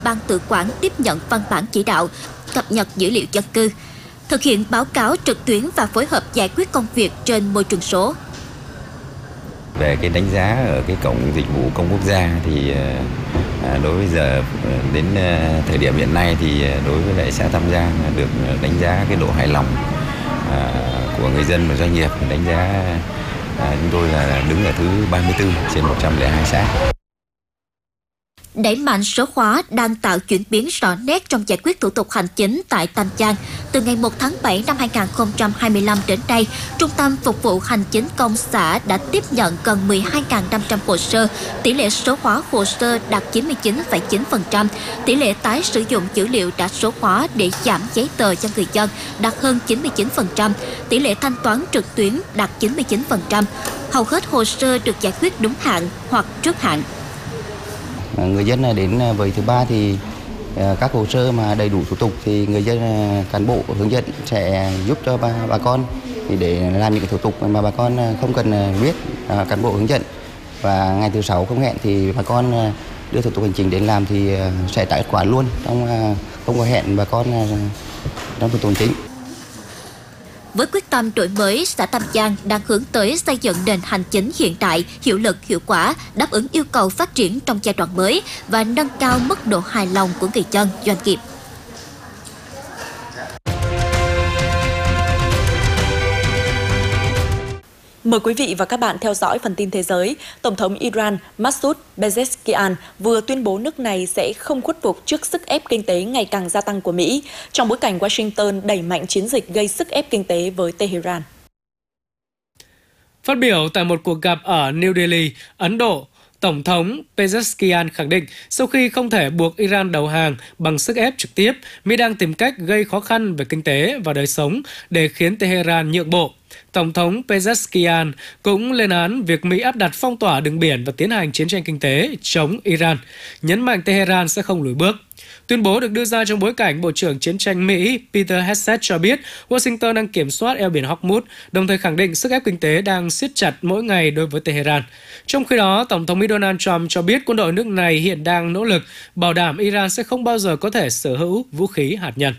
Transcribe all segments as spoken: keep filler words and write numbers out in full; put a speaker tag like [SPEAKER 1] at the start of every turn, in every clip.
[SPEAKER 1] Ban tự quản tiếp nhận văn bản chỉ đạo, cập nhật dữ liệu dân cư, thực hiện báo cáo trực tuyến và phối hợp giải quyết công việc trên môi trường số.
[SPEAKER 2] Về cái đánh giá ở cái cổng dịch vụ công quốc gia thì đối với giờ đến thời điểm hiện nay thì đối với lại xã Tam Giang được đánh giá cái độ hài lòng của người dân và doanh nghiệp, đánh giá chúng tôi là đứng ở thứ ba mươi tư trên một trăm lẻ hai xã.
[SPEAKER 1] Đẩy mạnh số hóa đang tạo chuyển biến rõ nét trong giải quyết thủ tục hành chính tại Tam Giang. Từ ngày một tháng bảy năm hai nghìn không trăm hai mươi lăm đến nay, Trung tâm Phục vụ Hành chính công xã đã tiếp nhận gần mười hai nghìn năm trăm hồ sơ, tỷ lệ số hóa hồ sơ đạt chín mươi chín phẩy chín phần trăm, tỷ lệ tái sử dụng dữ liệu đã số hóa để giảm giấy tờ cho người dân đạt hơn chín mươi chín phần trăm, tỷ lệ thanh toán trực tuyến đạt chín mươi chín phần trăm. Hầu hết hồ sơ được giải quyết đúng hạn hoặc trước hạn.
[SPEAKER 3] Người dân đến với thứ ba thì các hồ sơ mà đầy đủ thủ tục thì người dân, cán bộ hướng dẫn sẽ giúp cho bà, bà con thì để làm những cái thủ tục mà bà con không cần biết, cán bộ hướng dẫn. Và ngày thứ sáu không hẹn thì bà con đưa thủ tục hành chính đến làm thì sẽ trả kết quả luôn, trong không có hẹn bà con trong thủ tục hành chính.
[SPEAKER 1] Với quyết tâm đổi mới, xã Tam Giang đang hướng tới xây dựng nền hành chính hiện đại, hiệu lực, hiệu quả, đáp ứng yêu cầu phát triển trong giai đoạn mới và nâng cao mức độ hài lòng của người dân, doanh nghiệp.
[SPEAKER 4] Mời quý vị và các bạn theo dõi phần tin thế giới. Tổng thống Iran Masoud Pezeshkian vừa tuyên bố nước này sẽ không khuất phục trước sức ép kinh tế ngày càng gia tăng của Mỹ, trong bối cảnh Washington đẩy mạnh chiến dịch gây sức ép kinh tế với Tehran.
[SPEAKER 5] Phát biểu tại một cuộc gặp ở New Delhi, Ấn Độ, Tổng thống Pezeshkian khẳng định sau khi không thể buộc Iran đầu hàng bằng sức ép trực tiếp, Mỹ đang tìm cách gây khó khăn về kinh tế và đời sống để khiến Tehran nhượng bộ. Tổng thống Pezeshkian cũng lên án việc Mỹ áp đặt phong tỏa đường biển và tiến hành chiến tranh kinh tế chống Iran, nhấn mạnh Tehran sẽ không lùi bước. Tuyên bố được đưa ra trong bối cảnh Bộ trưởng Chiến tranh Mỹ Peter Hegseth cho biết Washington đang kiểm soát eo biển Hormuz, đồng thời khẳng định sức ép kinh tế đang siết chặt mỗi ngày đối với Tehran. Trong khi đó, Tổng thống Mỹ Donald Trump cho biết quân đội nước này hiện đang nỗ lực bảo đảm Iran sẽ không bao giờ có thể sở hữu vũ khí hạt nhân.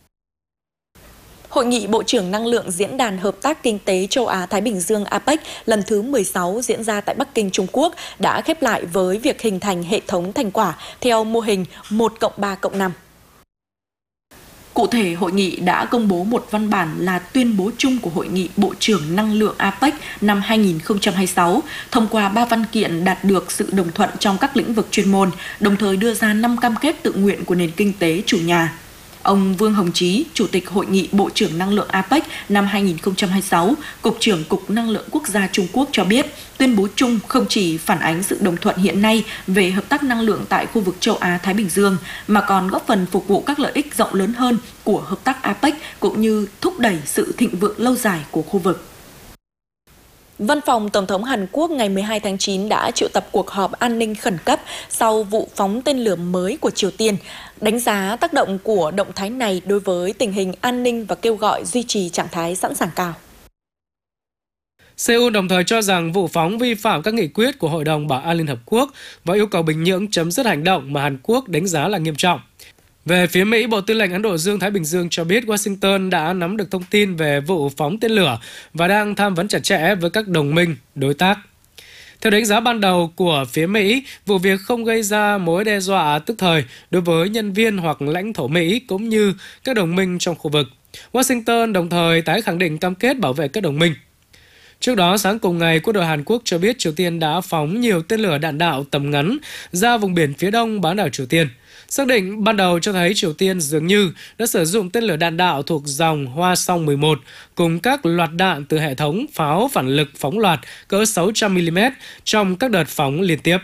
[SPEAKER 4] Hội nghị Bộ trưởng Năng lượng Diễn đàn Hợp tác Kinh tế Châu Á-Thái Bình Dương a pếch lần thứ mười sáu diễn ra tại Bắc Kinh, Trung Quốc đã khép lại với việc hình thành hệ thống thành quả theo mô hình một cộng ba cộng năm. Cụ thể, hội nghị đã công bố một văn bản là tuyên bố chung của Hội nghị Bộ trưởng Năng lượng a pếch năm hai nghìn không trăm hai mươi sáu, thông qua ba văn kiện đạt được sự đồng thuận trong các lĩnh vực chuyên môn, đồng thời đưa ra năm cam kết tự nguyện của nền kinh tế chủ nhà. Ông Vương Hồng Chí, Chủ tịch Hội nghị Bộ trưởng Năng lượng a pếch năm hai nghìn không trăm hai mươi sáu, Cục trưởng Cục Năng lượng Quốc gia Trung Quốc cho biết, tuyên bố chung không chỉ phản ánh sự đồng thuận hiện nay về hợp tác năng lượng tại khu vực châu Á-Thái Bình Dương, mà còn góp phần phục vụ các lợi ích rộng lớn hơn của hợp tác a pếch cũng như thúc đẩy sự thịnh vượng lâu dài của khu vực. Văn phòng Tổng thống Hàn Quốc ngày mười hai tháng chín đã triệu tập cuộc họp an ninh khẩn cấp sau vụ phóng tên lửa mới của Triều Tiên, đánh giá tác động của động thái này đối với tình hình an ninh và kêu gọi duy trì trạng thái sẵn sàng cao.
[SPEAKER 5] Seoul đồng thời cho rằng vụ phóng vi phạm các nghị quyết của Hội đồng Bảo an Liên Hợp Quốc và yêu cầu Bình Nhưỡng chấm dứt hành động mà Hàn Quốc đánh giá là nghiêm trọng. Về phía Mỹ, Bộ Tư lệnh Ấn Độ Dương-Thái Bình Dương cho biết Washington đã nắm được thông tin về vụ phóng tên lửa và đang tham vấn chặt chẽ với các đồng minh, đối tác. Theo đánh giá ban đầu của phía Mỹ, vụ việc không gây ra mối đe dọa tức thời đối với nhân viên hoặc lãnh thổ Mỹ cũng như các đồng minh trong khu vực. Washington đồng thời tái khẳng định cam kết bảo vệ các đồng minh. Trước đó, sáng cùng ngày, quân đội Hàn Quốc cho biết Triều Tiên đã phóng nhiều tên lửa đạn đạo tầm ngắn ra vùng biển phía đông bán đảo Triều Tiên. Xác định ban đầu cho thấy Triều Tiên dường như đã sử dụng tên lửa đạn đạo thuộc dòng Hoa Song mười một cùng các loạt đạn từ hệ thống pháo phản lực phóng loạt cỡ sáu trăm mi li mét trong các đợt phóng liên tiếp.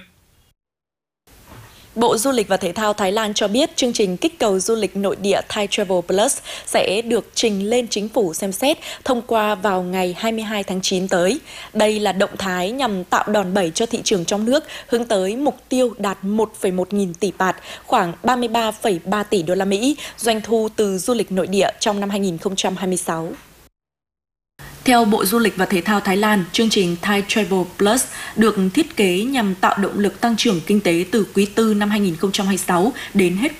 [SPEAKER 4] Bộ Du lịch và Thể thao Thái Lan cho biết chương trình kích cầu du lịch nội địa Thai Travel Plus sẽ được trình lên chính phủ xem xét thông qua vào ngày hai mươi hai tháng chín tới. Đây là động thái nhằm tạo đòn bẩy cho thị trường trong nước, hướng tới mục tiêu đạt một phẩy một nghìn tỷ baht, khoảng ba mươi ba phẩy ba tỷ đô la Mỹ, doanh thu từ du lịch nội địa trong năm hai nghìn không trăm hai mươi sáu. Theo Bộ Du lịch và Thể thao Thái Lan, chương trình Thai Travel Plus được thiết kế nhằm tạo động lực tăng trưởng kinh tế từ quý tư năm hai nghìn không trăm hai mươi sáu đến hết